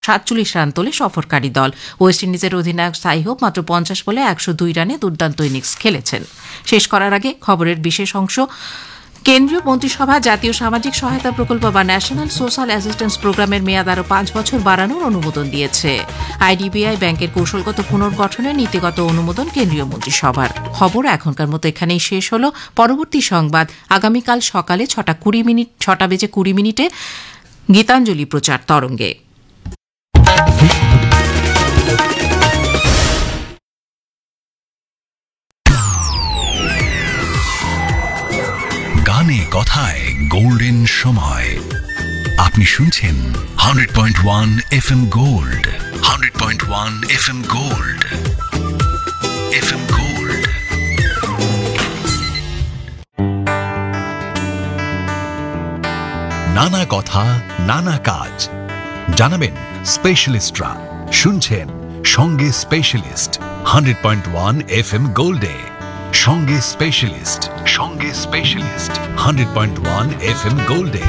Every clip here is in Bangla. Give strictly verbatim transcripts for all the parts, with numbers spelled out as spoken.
সাতচল্লিশ রান তোলে সফরকারী দল। ওয়েস্ট ইন্ডিজের অধিনায়ক সাই হোপ মাত্র পঞ্চাশ বলে একশো দুই রানে দুর্দান্ত ইনিংস খেলেছেন। শেষ করার আগে খবরের বিশেষ অংশ। কেন্দ্রীয় মন্ত্রিসভা জাতীয় সামাজিক সহায়তা প্রকল্প বা ন্যাশনাল সোশ্যাল অ্যাসিস্ট্যান্স প্রোগ্রামের মেয়াদ আরও পাঁচ বছর বাড়ানোর অনুমোদন দিয়েছে। আইডিবিআই ব্যাংকের কৌশলগত পুনর্গঠনের নীতিগত অনুমোদন কেন্দ্রীয় মন্ত্রিসভার। খবর এখনকার মতো এখানেই শেষ হলো। পরবর্তী সংবাদ আগামীকাল সকালে ছটা কুড়ি মিনিট ছটা বেজে কুড়ি মিনিটে গীতাঞ্জলি প্রচার তরঙ্গে। গানে কথায় গোল্ডেন সময়। আপনি শুনছেন hundred point one F M gold. Hundred point one F M gold. F M gold. নানা কথা নানা কাজ জানাবেন স্পেশালিস্টরা। শুনছেন সঙ্গে specialist hundred point one F M গোল্ডে। সঙ্গে স্পেশালিস্ট সঙ্গে specialist hundred point one F M গোল্ডে।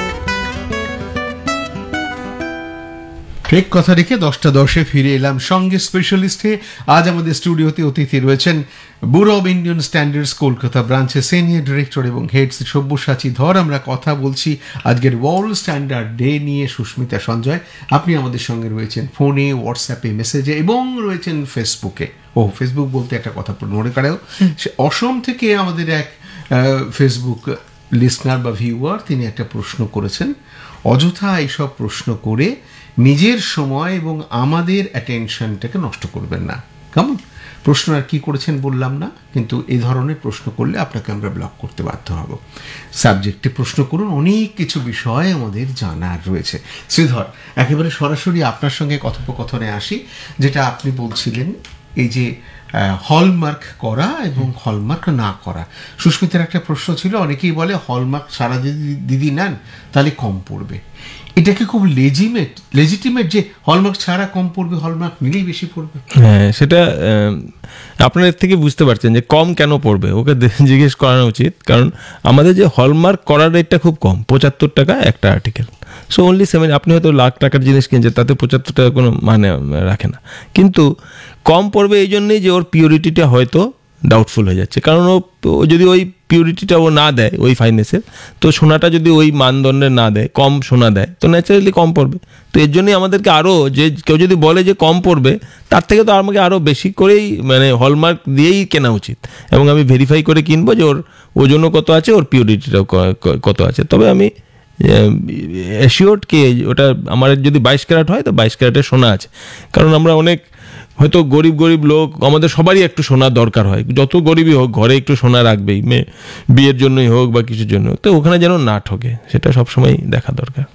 ঠিক কথা রেখে দশটা দশে ফিরে এলাম সঙ্গে স্পেশালিস্টে। আজ আমাদের স্টুডিওতে অতিথি রয়েছেন bureau of Indian standards Kolkata ব্রাঞ্চের সিনিয়র ডিরেক্টর এবং হেড সব্যসাচী ধর। আমরা কথা বলছি আজকের ওয়ার্ল্ড স্ট্যান্ডার্ড ডে নিয়ে। সুস্মিতা সঞ্জয়, আপনি আমাদের সঙ্গে রয়েছেন ফোনে, হোয়াটসঅ্যাপে, মেসেজে এবং রয়েছেন ফেসবুকে। ও ফেসবুক বলতে একটা কথা মনে করেও, সে অসম থেকে আমাদের এক ফেসবুক লিসনার বা ভিউয়ার, তিনি একটা প্রশ্ন করেছেন। অযথা এইসব প্রশ্ন করে নিজের সময় এবং আমাদের অ্যাটেনশনটাকে নষ্ট করবেন না। কেমন প্রশ্ন আর কি করেছেন বললাম না, কিন্তু এই ধরনের প্রশ্ন করলে আপনাকে আমরা ব্লক করতে বাধ্য হব। সাবজেক্টে প্রশ্ন করুন, অনেক কিছু বিষয় আমাদের জানার রয়েছে। শ্রীধর, একেবারে সরাসরি আপনার সঙ্গে কথোপকথনে আসি। যেটা আপনি বলছিলেন এই যে হলমার্ক করা এবং হলমার্ক না করা। সুস্মিতার একটা প্রশ্ন ছিল, অনেকেই বলে হলমার্ক সারা যদি দিদি নেন তাহলে কম পড়বে। এটা কি খুব লেজিমেট লেজিটিমেট যে হলমার্ক ছাড়া কম পড়বে, হলমার্ক নিলেই বেশি পড়বে? হ্যাঁ, সেটা আপনার এর থেকে বুঝতে পারছেন যে কম কেন পড়বে, ওকে জিজ্ঞেস করানো উচিত। কারণ আমাদের যে হলমার্ক করার রেটটা খুব কম, পঁচাত্তর টাকা একটা আর্টিকেল। সো অনলি সেভেন, আপনি হয়তো লাখ টাকার জিনিস কিনছেন, তাতে পঁচাত্তর টাকা কোনো মানে রাখে না। কিন্তু কম পড়বে এই জন্যেই যে ওর পিওরিটিটা হয়তো ডাউটফুল হয়ে যাচ্ছে। কারণ ও যদি ওই পিউরিটিটা ও না দেয় ওই ফাইনেসের, তো সোনাটা যদি ওই মানদণ্ডের না দেয়, কম সোনা দেয়, তো ন্যাচারালি কম পড়বে। তো এর জন্যই আমাদেরকে আরও, যে কেউ যদি বলে যে কম পড়বে, তার থেকে তো আমাকে আরও বেশি করেই মানে হলমার্ক দিয়েই কেনা উচিত। এবং আমি ভেরিফাই করে কিনবো যে ওর ওজনও কত আছে, ওর পিউরিটিটাও কত আছে। তবে আমি অ্যাসিওর্ড কে ওটা আমার যদি বাইশ ক্যারেট হয় তো বাইশ ক্যারেটের সোনা আছে। কারণ আমরা অনেক হয়তো গরিব গরিব লোক, আমাদের সবারই একটু সোনার দরকার হয়। যত গরিবই হোক ঘরে একটু সোনা রাখবেই, মেয়ে বিয়ের জন্যই হোক বা কিছুর জন্য, তো ওখানে যেন না ঠকে, সেটা সবসময় দেখা দরকার।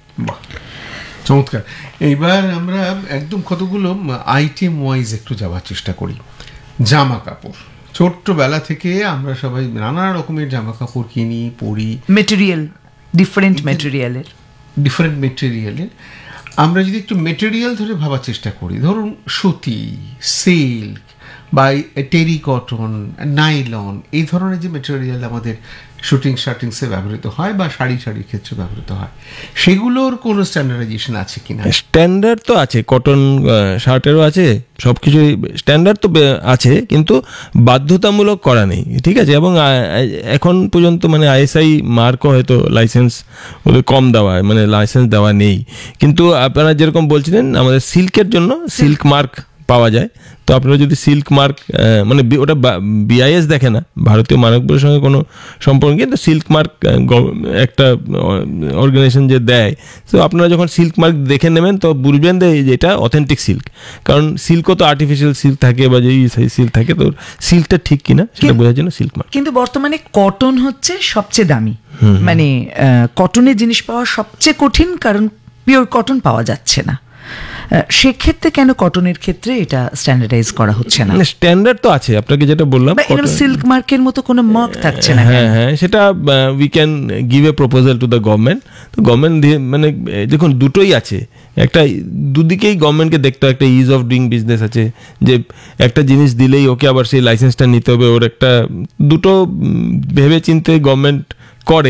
চমৎকার। এইবার আমরা একদম কতগুলো আইটেম ওয়াইজ একটু যাওয়ার চেষ্টা করি। জামা কাপড়, ছোট্টবেলা থেকে আমরা সবাই নানা রকমের জামা কাপড় কিনি, পরি। মেটেরিয়াল ডিফারেন্ট মেটেরিয়ালের ডিফারেন্ট মেটেরিয়ালের আমরা যদি একটু মেটেরিয়াল ধরে ভাবার চেষ্টা করি, ধরুন সুতি, সিল্ক বা টেরিকটন, নাইলন, এই ধরনের যে মেটেরিয়াল আমাদের শুটিং শার্টিংসে ব্যবহৃত হয় বা শাড়ি শাড়ির ক্ষেত্রে ব্যবহৃত হয়, সেগুলোর কোনো স্ট্যান্ডার্ডাইজেশন আছে কিনা? স্ট্যান্ডার্ড তো আছে, কটন শার্টেরও আছে, সব কিছুই স্ট্যান্ডার্ড তো আছে, কিন্তু বাধ্যতামূলক করা নেই, ঠিক আছে। এবং এখন পর্যন্ত মানে আইএসআই মার্কও হয়তো লাইসেন্স ওদের কম দেওয়া, মানে লাইসেন্স দেওয়া নেই। কিন্তু আপনারা যেরকম বলছিলেন, আমাদের সিল্কের জন্য সিল্ক মার্ক পাওয়া যায়। তো আপনারা যদি সিল্ক মার্ক মানে ওটা বিআইএস দেখে না, ভারতীয় মানক বোর্ডের সঙ্গে কোনো সম্পর্ক, কিন্তু সিল্ক মার্ক একটা অর্গানাইজেশন যে দেয়, তো আপনারা যখন সিল্ক মার্ক দেখে নেবেন তো বুঝবেন যে এটা অথেন্টিক সিল্ক। কারণ সিল্কও তো আর্টিফিশিয়াল সিল্ক থাকে বা যে সিল্ক থাকে, তো সিল্কটা ঠিক কিনা সেটা বোঝার জন্য সিল্ক মার্ক। কিন্তু বর্তমানে কটন হচ্ছে সবচেয়ে দামি, মানে কটনের জিনিস পাওয়া সবচেয়ে কঠিন, কারণ পিওর কটন পাওয়া যাচ্ছে না। সেক্ষেত্রে কেন কটনের ক্ষেত্রে এটা স্ট্যান্ডার্ডাইজ করা হচ্ছে না? স্ট্যান্ডার্ড তো আছে, আপনাকে যেটা বললাম, সিল্ক মার্কের মতো কোনো মার্ক থাকছে না। হ্যাঁ হ্যাঁ, সেটা we can give a proposal to the government. তো গভর্নমেন্ট মানে দেখুন দুটোই আছে, একটা দুদিকেই গভর্নমেন্টকে দেখতে হয়। একটা ইজ অফ ডুইং বিজনেস আছে, যে একটা জিনিস দিলেই ওকে আবার সেই লাইসেন্সটা নিতে হবে, ওর একটা দুটো ভেবে চিন্তে গভর্নমেন্ট করে।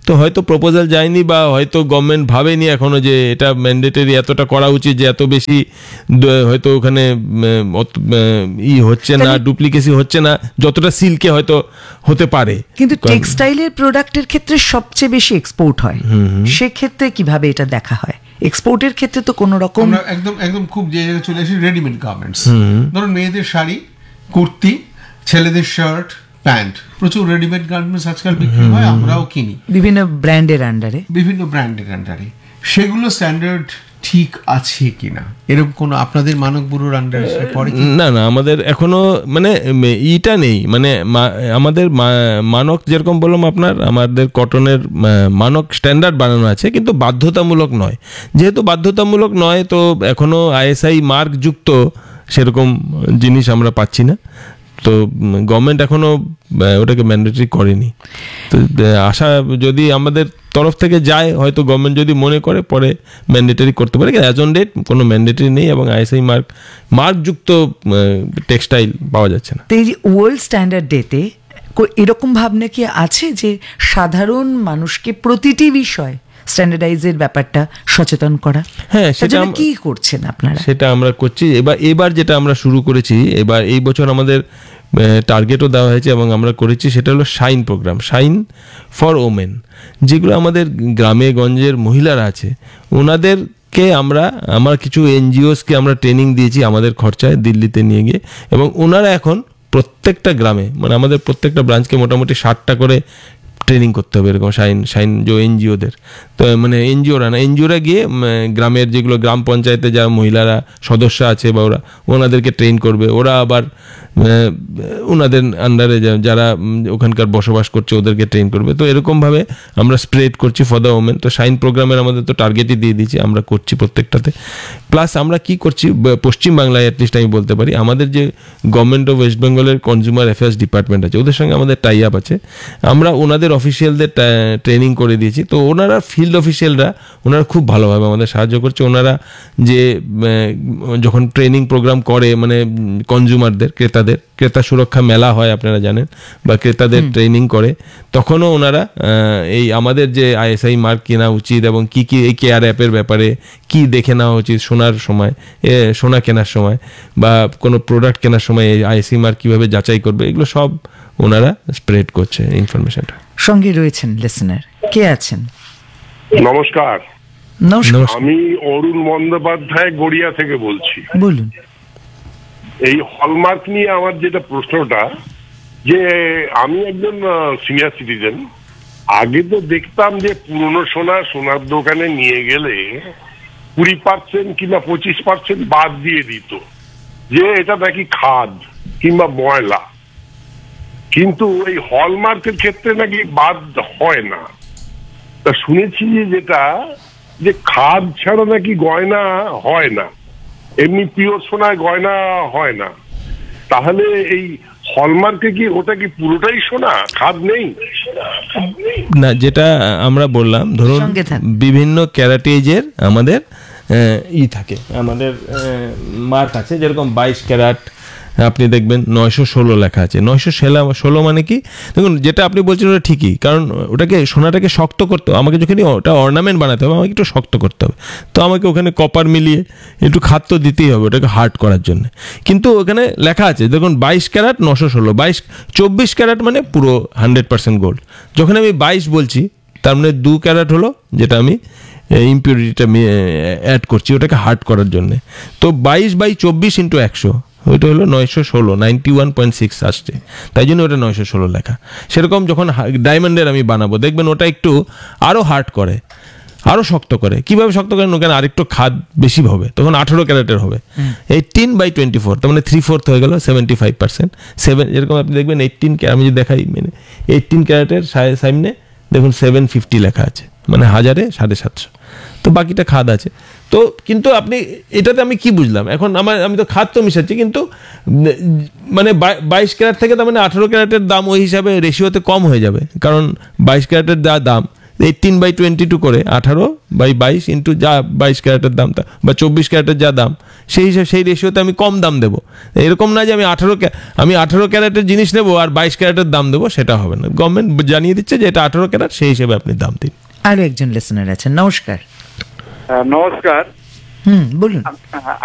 তো হয়তো প্রপোজাল যায়নি বা হয়তো গভর্নমেন্ট ভাবেনি এখনো যে এটা ম্যান্ডেটরি এতটা করা উচিত, যে এত বেশি দ- হয়তো ওখানে উম, অত- উম, ই হচ্ছে না, ডুপ্লিকেসি হচ্ছে না যতটা সিল্কে হয়তো হতে পারে। কিন্তু টেক্সটাইলের প্রোডাক্টের ক্ষেত্রে সবচেয়ে বেশি এক্সপোর্ট হয়, সেক্ষেত্রে কিভাবে এটা দেখা হয়? এক্সপোর্টের ক্ষেত্রে তো কোনো রকম আমরা একদম একদম খুব যে জায়গায় চলে আসি রেডিমেড গার্মেন্টস। ধরুন মেয়েদের শাড়ি, কুর্তি, ছেলেদের শার্ট, প্যান্ট, প্রচুর রেডিমেড গার্মেন্টস আজকাল বিক্রি হয়, আমরাও কিনি বিভিন্ন ব্র্যান্ডের আন্ডারে। বিভিন্ন ব্র্যান্ডের আন্ডারে। সেগুলো স্ট্যান্ডার্ড ঠিক আছে কিনা, এরকম কোনো আপনাদের মানক ব্যুরোর আন্ডারে পড়ে কি? না না, আমাদের এখনো মানে উম, ইটা নেই, মানে মা- আমাদের মা- মানক যেরকম বললাম আপনার, আমাদের কটনের আহ, মানক স্ট্যান্ডার্ড বানানো আছে, কিন্তু বাধ্যতামূলক নয়। যেহেতু বাধ্যতামূলক নয়, তো এখনো আইএসআই মার্ক যুক্ত সেরকম জিনিস আমরা পাচ্ছি না। তো গভর্নমেন্ট এখনো আহ, ওটাকে ম্যান্ডেটরি করেনি। তো আহ, আশা যদি আমাদের তরফ থেকে যায়, হয়তো গভর্নমেন্ট যদি মনে করে পরে ম্যান্ডেটরি করতে পারে। অ্যাজ অন ডেট কোনো ম্যান্ডেটরি নেই এবং আইএসআই মার্ক মার্কযুক্ত টেক্সটাইল পাওয়া যাচ্ছে না। তো এই যে ওয়ার্ল্ড স্ট্যান্ডার্ড ডেতে এরকম ভাবনা কি আছে যে সাধারণ মানুষকে প্রতিটি বিষয় স্ট্যান্ডার্ডাইজের ব্যাপারটা সচেতন করা? হ্যাঁ, তার সেটা জন্য আম- কি করছেন আপনারা? সেটা আমরা করছি। এবার এবার যেটা আমরা শুরু করেছি, এবার এই বছর আমাদের টার্গেটও দেওয়া হয়েছে এবং আমরা করেছি, সেটা হলো shine programme, shine for women. যেগুলো আমাদের গ্রামে গঞ্জের মহিলারা আছে, ওনাদেরকে আমরা আমার কিছু এনজিওসকে আমরা ট্রেনিং দিয়েছি আমাদের খরচায় দিল্লিতে নিয়ে গিয়ে, এবং ওনারা এখন প্রত্যেকটা গ্রামে, মানে আমাদের প্রত্যেকটা ব্রাঞ্চকে মোটামুটি ষাটটা করে ট্রেনিং করতে হবে এরকম শাইন শাইন যে এনজিওদের। তো মানে এনজিওরা না, এনজিওরা গিয়ে উম, গ্রামের যেগুলো গ্রাম পঞ্চায়েতে যা মহিলারা সদস্য আছে বা ওরা ওনাদেরকে ট্রেন করবে। ওরা আবার আহ, ওনাদের আন্ডারে যারা উম, ওখানকার বসবাস করছে ওদেরকে ট্রেন করবে। তো এরকমভাবে আমরা স্প্রেড করছি ফর দ্য ওমেন। তো শাইন প্রোগ্রামের আমাদের তো টার্গেটই দিয়ে দিয়েছি, আমরা করছি প্রত্যেকটাতে। প্লাস আমরা কি করছি, ব- পশ্চিমবাংলায় অ্যাটলিস্ট আমি বলতে পারি, আমাদের যে গভর্নমেন্ট অফ ওয়েস্ট বেঙ্গলের কনজিউমার অ্যাফেয়ার্স ডিপার্টমেন্ট আছে, ওদের সঙ্গে আমাদের টাই আপ আছে। আমরা ওনাদের অফিসিয়ালদের ট্রেনিং করে দিয়েছি। তো ওনারা ফিল্ড অফিসিয়ালরা ওনারা খুব ভালোভাবে আমাদের সাহায্য করছে। ওনারা যে আহ, যখন ট্রেনিং প্রোগ্রাম করে, মানে কনজিউমারদের, ক্রেতাদের, ক্রেতা সুরক্ষা মেলা হয় আপনারা জানেন, বা ক্রেতাদের ট্রেনিং করে, তখনও ওনারা আহ, এই আমাদের যে আইএসআই মার্ক কেনা উচিত এবং কি কি এই কেয়ার অ্যাপের ব্যাপারে কি দেখে নেওয়া উচিত সোনার সময়, এ, সোনা কেনার সময় বা কোনো প্রোডাক্ট কেনার সময় এই আইএসআই মার্ক কীভাবে যাচাই করবে, এগুলো সব ওনারা স্প্রেড করছে ইনফরমেশনটা। সঙ্গে রয়েছেন লিসেনার, কে আছেন? নমস্কার, নমস্কার, আমি অরুণ বন্দ্যোপাধ্যায় গড়িয়া থেকে বলছি। বলুন। এই হলমার্ক নিয়ে আমার যেটা প্রশ্নটা, যে আমি একজন সিনিয়র সিটিজেন, আগে তো দেখতাম যে পুরনো সোনা সোনার দোকানে নিয়ে গেলে কুড়ি পার্সেন্ট কিংবা পঁচিশ পার্সেন্ট বাদ দিয়ে দিত, যে এটা নাকি খাদ কিংবা ময়লা। কিন্তু এই হলমার্কের ক্ষেত্রে নাকি বাদ হয় না। তা শুনেছি যে যেটা যে খাদ ছাড়া নাকি গয়না হয় না, এমনি পিওর সোনায় গয়না হয় না। তাহলে এই হলমার্কে কি ওটা কি পুরোটাই সোনা, খাদ নেই? না, যেটা আমরা বললাম, ধরুন সঙ্গে থাক। বিভিন্ন ক্যারাটেজের আমাদের আহ, ই থাকে, আমাদের মার্ক আছে। যেরকম বাইশ ক্যারাট আপনি দেখবেন নয়শো ষোলো লেখা আছে। নয়শো ষোলো ষোলো মানে কি, দেখুন যেটা আপনি বলছেন ওটা ঠিকই, কারণ ওটাকে সোনাটাকে শক্ত করতে হবে। আমাকে যখনই ওটা অর্নামেন্ট বানাতে হবে, আমাকে একটু শক্ত করতে হবে। তো আমাকে ওখানে কপার মিলিয়ে একটু খাদ তো দিতেই হবে ওটাকে হার্ড করার জন্য। কিন্তু ওখানে লেখা আছে দেখুন বাইশ ক্যারাট নশো ষোলো, বাইশ চব্বিশ ক্যারাট মানে পুরো হান্ড্রেড পার্সেন্ট গোল্ড। যখন আমি বাইশ বলছি, তার মানে দু ক্যারাট হলো যেটা আমি ইম্পিউরিটিটা অ্যাড করছি ওটাকে হার্ড করার জন্যে। তো বাইশ বাই চব্বিশ ইন্টু একশো, ওইটা হলো নয়শো ষোলো, নাইনটি ওয়ান পয়েন্ট সিক্স আসছে, তাই জন্য ওটা নয়শো ষোলো লেখা। সেরকম যখন ডায়মন্ডের আমি বানাবো, দেখবেন ওটা একটু আরও হার্ড করে, আরও শক্ত করে। কীভাবে শক্ত করেন, ওখানে আরেকটু খাদ বেশি হবে, তখন আঠেরো ক্যারেটের হবে। এইটিন বাই টোয়েন্টি ফোর, তার মানে থ্রি ফোর্থ হয়ে গেল, সেভেন্টি ফাইভ পার্সেন্ট। সেভেন যেরকম আপনি দেখবেন এইটিন, আমি যদি দেখাই মানে এইটিন ক্যারেটের সামনে দেখুন সেভেন ফিফটি লেখা আছে, মানে হাজারে সাড়ে সাতশো। তো বাকিটা খাদ আছে। তো কিন্তু আপনি এটাতে আমি কি বুঝলাম, এখন আমার আমি তো খাদ তো মিশাচ্ছি, কিন্তু মানে বাইশ ক্যারেট থেকে তার মানে আঠেরো ক্যারেটের দাম ওই হিসাবে রেশিওতে কম হয়ে যাবে, কারণ বাইশ ক্যারেটের যা দাম এইটিন বাই টোয়েন্টি টু করে আঠারো বাই বাইশ ইন্টু যা বাইশ ক্যারেটের দামটা বা চব্বিশ ক্যারেটের যা দাম সেই হিসাবে সেই রেশিওতে আমি কম দাম দেবো। এরকম না যে আমি আঠারো আমি আঠারো ক্যারেটের জিনিস নেবো আর বাইশ ক্যারেটের দাম দেবো, সেটা হবে না। গভর্নমেন্ট জানিয়ে দিচ্ছে যে এটা আঠারো ক্যারেট, সেই হিসেবে আপনি দাম দিন। আরো একজন লিসনার আছেন, নমস্কার। নমস্কার। হুম, বলুন।